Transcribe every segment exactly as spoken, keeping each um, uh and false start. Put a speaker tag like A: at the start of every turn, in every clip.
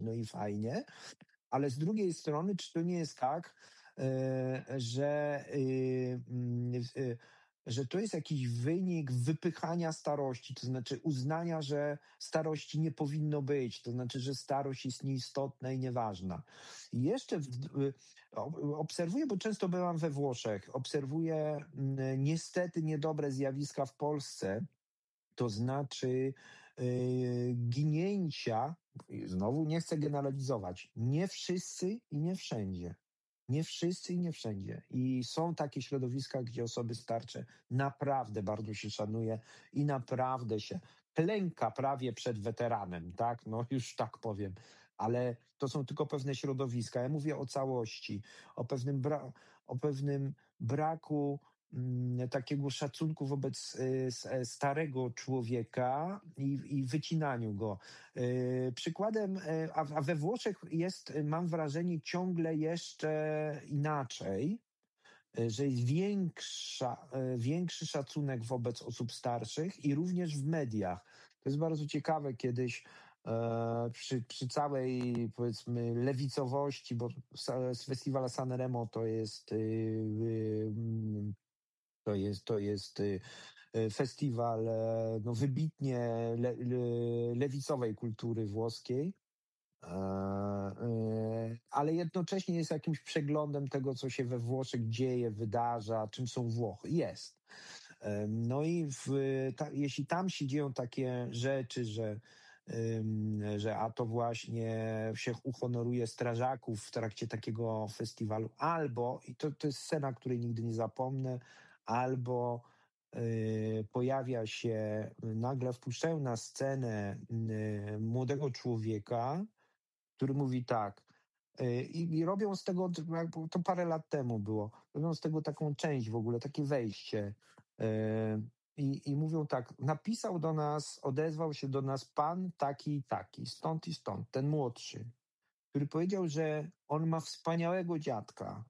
A: no i fajnie, ale z drugiej strony, czy to nie jest tak, że, że to jest jakiś wynik wypychania starości, to znaczy uznania, że starości nie powinno być, to znaczy, że starość jest nieistotna i nieważna. I jeszcze w, obserwuję, bo często byłam we Włoszech, obserwuję niestety niedobre zjawiska w Polsce, to znaczy yy, ginięcia, znowu nie chcę generalizować, nie wszyscy i nie wszędzie. Nie wszyscy i nie wszędzie. I są takie środowiska, gdzie osoby starsze naprawdę bardzo się szanuje i naprawdę się klęka prawie przed weteranem, tak? No już tak powiem. Ale to są tylko pewne środowiska. Ja mówię o całości, o pewnym, bra- o pewnym braku mm, takiego szacunku wobec y, starego człowieka i, i wycinaniu go. Y, przykładem, y, a, a we Włoszech jest, mam wrażenie, ciągle jeszcze inaczej, y, że jest większa, y, większy szacunek wobec osób starszych i również w mediach. To jest bardzo ciekawe, kiedyś e, przy, przy całej, powiedzmy, lewicowości, bo z festiwala Sanremo to jest y, y, to jest, to jest y, festiwal no, wybitnie le, le, lewicowej kultury włoskiej, ale jednocześnie jest jakimś przeglądem tego, co się we Włoszech dzieje, wydarza, czym są Włochy. Jest. No i w, ta, jeśli tam się dzieją takie rzeczy, że, że a to właśnie się uhonoruje strażaków w trakcie takiego festiwalu, albo, i to, to jest scena, której nigdy nie zapomnę, albo y, pojawia się, nagle wpuszczają na scenę y, młodego człowieka, który mówi tak, y, i robią z tego, to parę lat temu było, robią z tego taką część w ogóle, takie wejście. Y, i, I mówią tak, napisał do nas, odezwał się do nas pan taki i taki, stąd i stąd, ten młodszy, który powiedział, że on ma wspaniałego dziadka,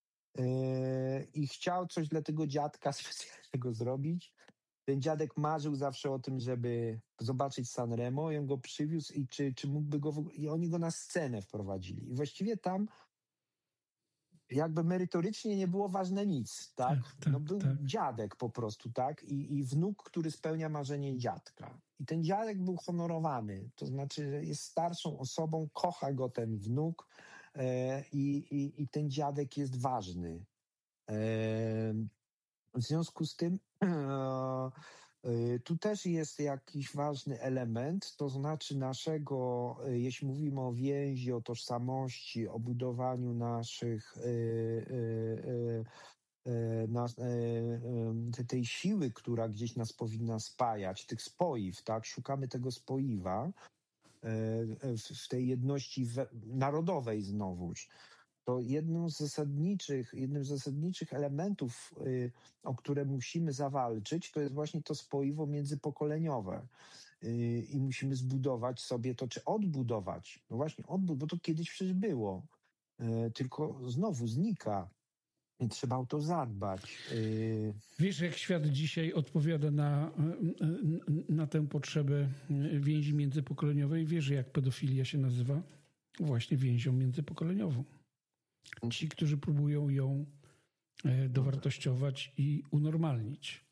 A: i chciał coś dla tego dziadka specjalnego zrobić. Ten dziadek marzył zawsze o tym, żeby zobaczyć Sanremo, i on go przywiózł i czy, czy mógłby go w ogóle... I oni go na scenę wprowadzili. I właściwie tam jakby merytorycznie nie było ważne nic, tak?
B: tak, tak
A: no był
B: tak.
A: dziadek po prostu, tak? I, I wnuk, który spełnia marzenie dziadka. I ten dziadek był honorowany, to znaczy, że jest starszą osobą, kocha go ten wnuk e, i, i, i ten dziadek jest ważny. E, w związku z tym e, tu też jest jakiś ważny element, to znaczy naszego, jeśli mówimy o więzi, o tożsamości, o budowaniu naszych y, y, y, na, tej siły, która gdzieś nas powinna spajać, tych spoiw, tak? Szukamy tego spoiwa w tej jedności narodowej znowuż. To jedną z zasadniczych, jednym z zasadniczych elementów, y, o które musimy zawalczyć, to jest właśnie to spoiwo międzypokoleniowe. Y, I musimy zbudować sobie to, czy odbudować. No właśnie, odbud, bo to kiedyś przecież było. Y, tylko znowu znika. I trzeba o to zadbać. Y...
B: Wiesz, jak świat dzisiaj odpowiada na, na tę potrzebę więzi międzypokoleniowej? Wiesz, jak pedofilia się nazywa? Właśnie więzią międzypokoleniową. Ci, którzy próbują ją dowartościować i unormalnić.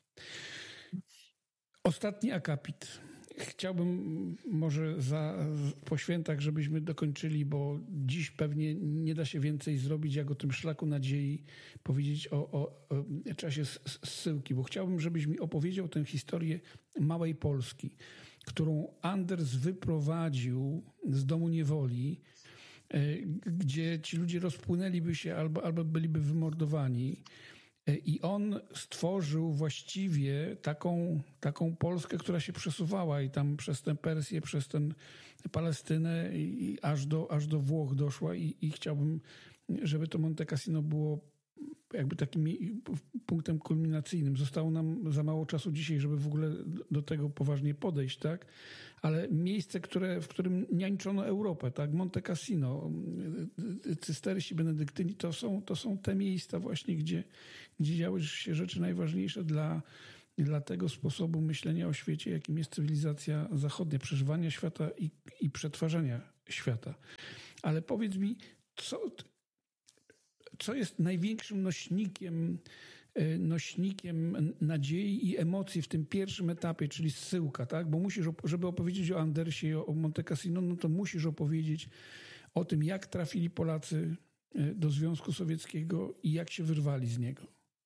B: Ostatni akapit. Chciałbym może za, po świętach, żebyśmy dokończyli, bo dziś pewnie nie da się więcej zrobić, jak o tym szlaku nadziei powiedzieć o, o, o czasie zsyłki, bo chciałbym, żebyś mi opowiedział tę historię małej Polski, którą Anders wyprowadził z domu niewoli, gdzie ci ludzie rozpłynęliby się albo, albo byliby wymordowani. I on stworzył właściwie taką, taką Polskę, która się przesuwała i tam przez tę Persję, przez tę Palestynę i aż do, aż do Włoch doszła i, i chciałbym, żeby to Monte Cassino było jakby takim punktem kulminacyjnym. Zostało nam za mało czasu dzisiaj, żeby w ogóle do tego poważnie podejść, tak? Ale miejsce, które, w którym niańczono Europę, tak? Monte Cassino, cystersi, benedyktyni, to są, to są te miejsca właśnie, gdzie, gdzie działy się rzeczy najważniejsze dla, dla tego sposobu myślenia o świecie, jakim jest cywilizacja zachodnia, przeżywania świata i, i przetwarzania świata. Ale powiedz mi, co, co jest największym nośnikiem, nośnikiem nadziei i emocji w tym pierwszym etapie, czyli zsyłka, tak? Bo musisz, żeby opowiedzieć o Andersie i o Monte Cassino, no to musisz opowiedzieć o tym, jak trafili Polacy do Związku Sowieckiego i jak się wyrwali z niego.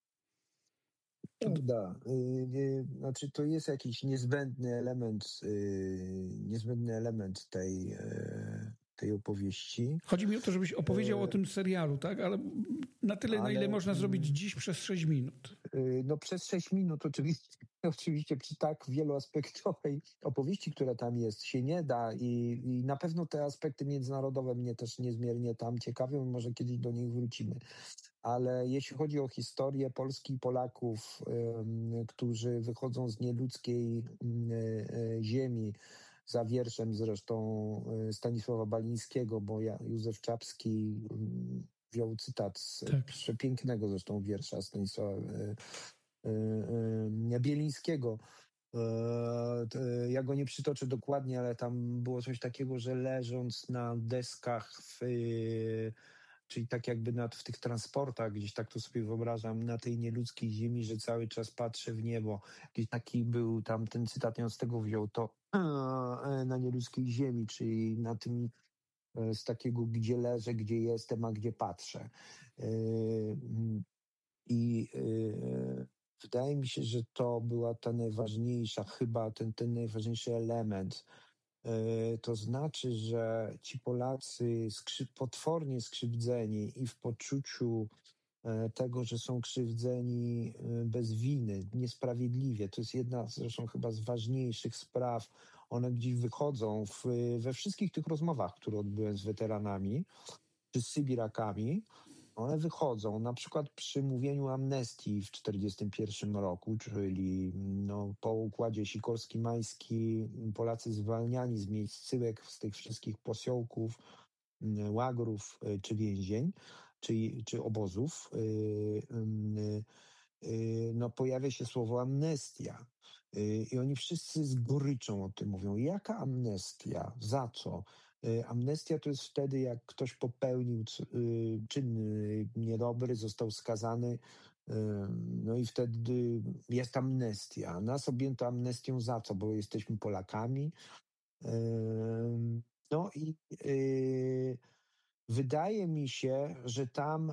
A: Prawda. Znaczy, to jest jakiś niezbędny element, niezbędny element tej, tej opowieści.
B: Chodzi mi o to, żebyś opowiedział e... o tym serialu, tak? Ale na tyle, Ale... na ile można zrobić dziś przez sześć minut.
A: No przez sześć minut oczywiście, oczywiście przy tak wieloaspektowej opowieści, która tam jest, się nie da i, i na pewno te aspekty międzynarodowe mnie też niezmiernie tam ciekawią, może kiedyś do nich wrócimy. Ale jeśli chodzi o historię Polski i Polaków, y, którzy wychodzą z nieludzkiej y, y, ziemi, za wierszem zresztą Stanisława Balińskiego, bo ja, Józef Czapski y, wziął cytat z tak. przepięknego zresztą wiersza Stanisława y, y, y, Bielińskiego. Y, ja go nie przytoczę dokładnie, ale tam było coś takiego, że leżąc na deskach w y, czyli tak jakby nad, w tych transportach, gdzieś tak to sobie wyobrażam, na tej nieludzkiej ziemi, że cały czas patrzę w niebo. Jakiś taki był tam, ten cytat, on z tego wziął, to na nieludzkiej ziemi, czyli na tym z takiego, gdzie leżę, gdzie jestem, a gdzie patrzę. I wydaje mi się, że to była ta najważniejsza, chyba ten, ten najważniejszy element. To znaczy, że ci Polacy skrzy- potwornie skrzywdzeni i w poczuciu tego, że są krzywdzeni bez winy, niesprawiedliwie. To jest jedna zresztą chyba z ważniejszych spraw. One gdzieś wychodzą w, we wszystkich tych rozmowach, które odbyłem z weteranami czy z Sybirakami. One wychodzą na przykład przy mówieniu amnestii w czterdziestym pierwszym roku, czyli no, po układzie Sikorski-Majski Polacy zwalniani z miejsc zsyłek, z tych wszystkich posiołków, łagrów czy więzień, czy, czy obozów, no, pojawia się słowo amnestia. I oni wszyscy z goryczą o tym mówią. Jaka amnestia? Za co? Amnestia to jest wtedy, jak ktoś popełnił czyn niedobry, został skazany, no i wtedy jest amnestia. Nas objęto amnestią za co? Bo jesteśmy Polakami. No i wydaje mi się, że tam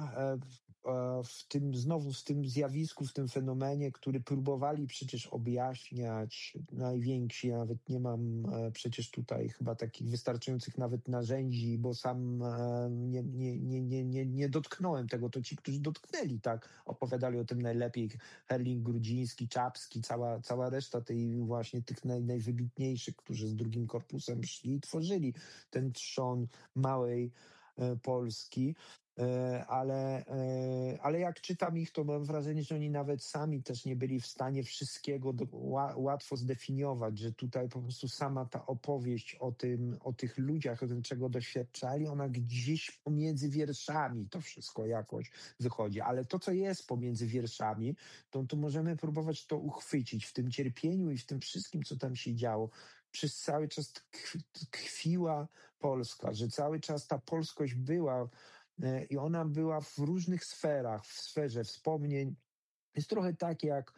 A: w tym znowu w tym zjawisku, w tym fenomenie, który próbowali przecież objaśniać najwięksi, nawet nie mam przecież tutaj chyba takich wystarczających nawet narzędzi, bo sam nie, nie, nie, nie, nie, nie dotknąłem tego, to ci, którzy dotknęli, tak, opowiadali o tym najlepiej. Herling, Grudziński, Czapski, cała, cała reszta tej właśnie tych naj, najwybitniejszych, którzy z drugim korpusem szli i tworzyli ten trzon małej Polski, ale, ale jak czytam ich, to mam wrażenie, że oni nawet sami też nie byli w stanie wszystkiego do, łatwo zdefiniować, że tutaj po prostu sama ta opowieść o tym, o tych ludziach, o tym, czego doświadczali, ona gdzieś pomiędzy wierszami to wszystko jakoś wychodzi, ale to, co jest pomiędzy wierszami, to, to możemy próbować to uchwycić w tym cierpieniu i w tym wszystkim, co tam się działo. Przez cały czas tkwiła Polska, że cały czas ta polskość była i ona była w różnych sferach, w sferze wspomnień. Jest trochę tak, jak,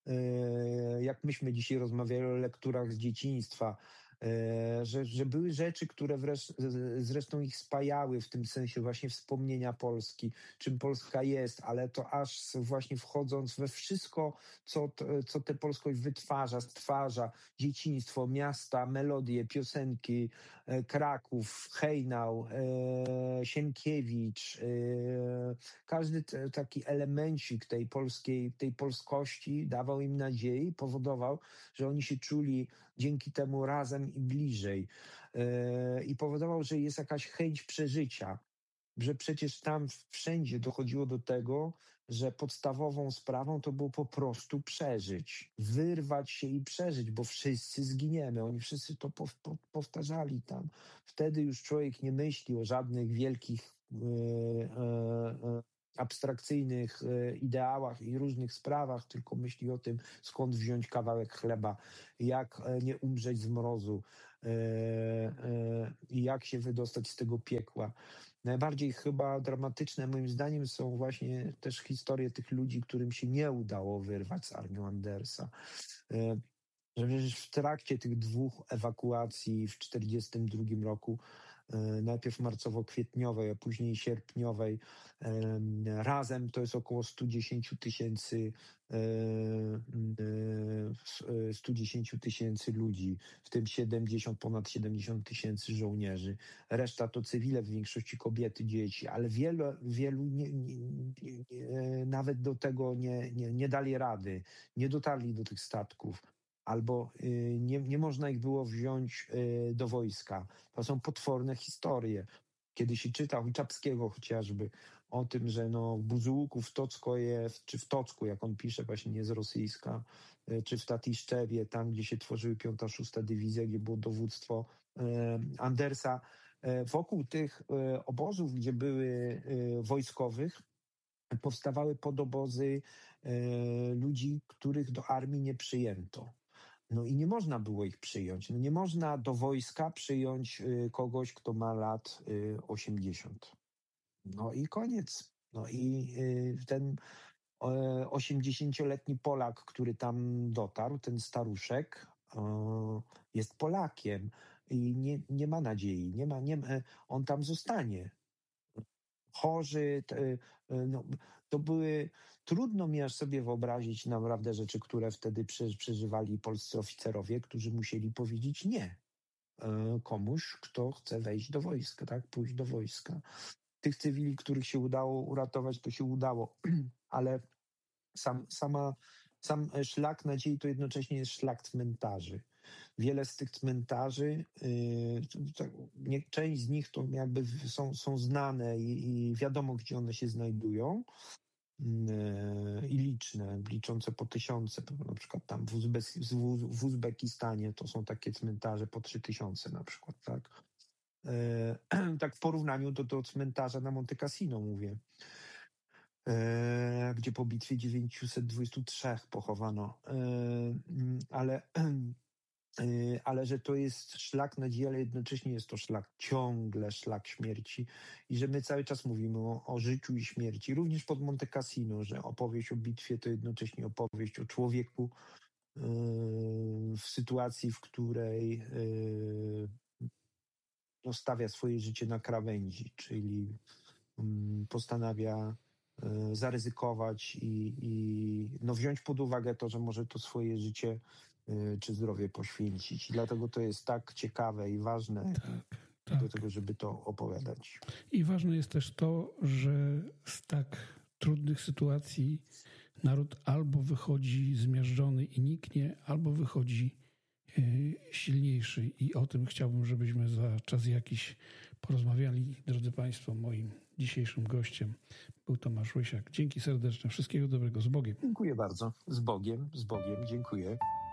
A: jak myśmy dzisiaj rozmawiali o lekturach z dzieciństwa, że, że były rzeczy, które wresz, zresztą ich spajały w tym sensie właśnie wspomnienia Polski, czym Polska jest, ale to aż właśnie wchodząc we wszystko, co, co tę polskość wytwarza, stwarza, dzieciństwo, miasta, melodie, piosenki, Kraków, Hejnał, Sienkiewicz, każdy t- taki elemencik tej polskiej, tej polskości dawał im nadzieję i powodował, że oni się czuli dzięki temu razem i bliżej. Yy, I powodował, że jest jakaś chęć przeżycia, że przecież tam wszędzie dochodziło do tego, że podstawową sprawą to było po prostu przeżyć, wyrwać się i przeżyć, bo wszyscy zginiemy. Oni wszyscy to po, po, powtarzali tam. Wtedy już człowiek nie myśli o żadnych wielkich yy, yy, abstrakcyjnych ideałach i różnych sprawach, tylko myśli o tym, skąd wziąć kawałek chleba, jak nie umrzeć z mrozu, i jak się wydostać z tego piekła. Najbardziej chyba dramatyczne moim zdaniem są właśnie też historie tych ludzi, którym się nie udało wyrwać z armią Andersa. Że przecież w trakcie tych dwóch ewakuacji w czterdziestym drugim roku, najpierw marcowo-kwietniowej, a później sierpniowej, razem to jest około sto dziesięć tysięcy sto dziesięć tysięcy ludzi, w tym siedemdziesiąt, ponad siedemdziesiąt tysięcy żołnierzy. Reszta to cywile, w większości kobiety, dzieci, ale wielu, wielu nie, nie, nie, nawet do tego nie, nie, nie dali rady, nie dotarli do tych statków. Albo y, nie, nie można ich było wziąć y, do wojska. To są potworne historie. Kiedy się czyta Czapskiego chociażby o tym, że no w Buzułku, w Tockoje, czy w Tocku, jak on pisze, właśnie nie z rosyjska, y, czy w Tatiszczewie, tam gdzie się tworzyły piąta, szósta dywizja, gdzie było dowództwo y, Andersa. Y, wokół tych y, obozów, gdzie były y, wojskowych, powstawały podobozy y, ludzi, których do armii nie przyjęto. No i nie można było ich przyjąć. No nie można do wojska przyjąć y, kogoś, kto ma lat y, osiemdziesiąt. No i koniec. No i y, ten osiemdziesięcioletni Polak, który tam dotarł, ten staruszek, y, jest Polakiem i nie, nie ma nadziei. Nie ma, nie ma, on tam zostanie. Chorzy, te, no, to były, trudno mi aż sobie wyobrazić naprawdę rzeczy, które wtedy przeżywali polscy oficerowie, którzy musieli powiedzieć nie komuś, kto chce wejść do wojska, tak, pójść do wojska. Tych cywili, których się udało uratować, to się udało, ale sam, sama, sam szlak nadziei to jednocześnie jest szlak cmentarzy. Wiele z tych cmentarzy, yy, część z nich to jakby są, są znane i, i wiadomo, gdzie one się znajdują yy, i liczne, liczące po tysiące, na przykład tam w, Uzbek, w Uzbekistanie to są takie cmentarze po trzy tysiące na przykład, tak? Yy, tak w porównaniu do, do cmentarza na Monte Cassino mówię. E, gdzie po bitwie dziewięćset dwadzieścia trzy pochowano. E, ale, e, ale że to jest szlak nadziei, ale jednocześnie jest to szlak, ciągle szlak śmierci i że my cały czas mówimy o, o życiu i śmierci. Również pod Monte Cassino, że opowieść o bitwie to jednocześnie opowieść o człowieku e, w sytuacji, w której e, no, stawia swoje życie na krawędzi, czyli um, postanawia zaryzykować i, i no wziąć pod uwagę to, że może to swoje życie y, czy zdrowie poświęcić. I dlatego to jest tak ciekawe i ważne
B: tak, tak.
A: do tego, żeby to opowiadać.
B: I ważne jest też to, że z tak trudnych sytuacji naród albo wychodzi zmiażdżony i niknie, albo wychodzi y, silniejszy. I o tym chciałbym, żebyśmy za czas jakiś porozmawiali. Drodzy Państwo, moim dzisiejszym gościem był Tomasz Łysiak. Dzięki serdeczne. Wszystkiego dobrego. Z Bogiem.
A: Dziękuję bardzo. Z Bogiem, z Bogiem. Dziękuję.